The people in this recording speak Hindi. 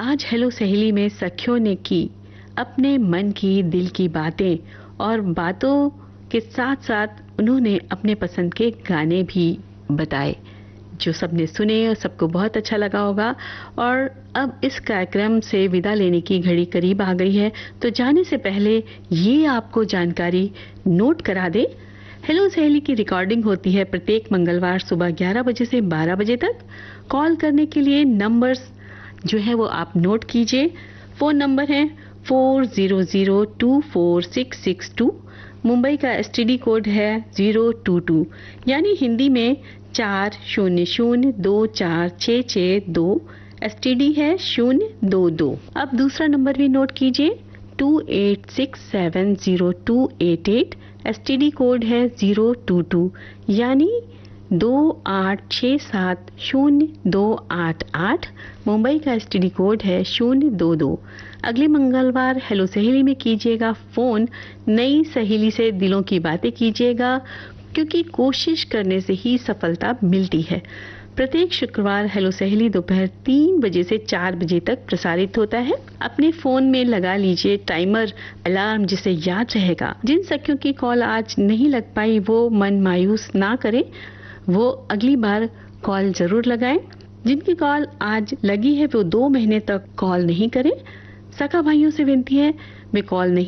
आज हेलो सहेली में सखियों ने की अपने मन की दिल की बातें और बातों के साथ साथ उन्होंने अपने पसंद के गाने भी बताए जो सबने सुने और सबको बहुत अच्छा लगा होगा। और अब इस कार्यक्रम से विदा लेने की घड़ी करीब आ गई है, तो जाने से पहले ये आपको जानकारी नोट करा दे। हेलो सहेली की रिकॉर्डिंग होती है प्रत्येक मंगलवार सुबह 11 बजे से 12 बजे तक। कॉल करने के लिए नंबर्स जो है वो आप नोट कीजिए। फोन नंबर है 40024662। मुंबई का एसटीडी कोड है 022, यानी हिंदी में 40024662। एसटीडी है 022। अब दूसरा नंबर भी नोट कीजिए 28670288। एसटीडी कोड है 022, यानी 28670288। मुंबई का एसटीडी कोड है 022। अगले मंगलवार हेलो सहेली में कीजिएगा फोन, नई सहेली से दिलों की बातें कीजिएगा, क्योंकि कोशिश करने से ही सफलता मिलती है। प्रत्येक शुक्रवार हेलो सहेली दोपहर 3 बजे से 4 बजे तक प्रसारित होता है। अपने फोन में लगा लीजिए टाइमर अलार्म, जिसे याद रहेगा। जिन सखियों की कॉल आज नहीं लग पाई वो मन मायूस ना करें, वो अगली बार कॉल जरूर लगाएं। जिनकी कॉल आज लगी है वो 2 महीने तक कॉल नहीं करें। सखा भाइयों से विनती है वे कॉल नहीं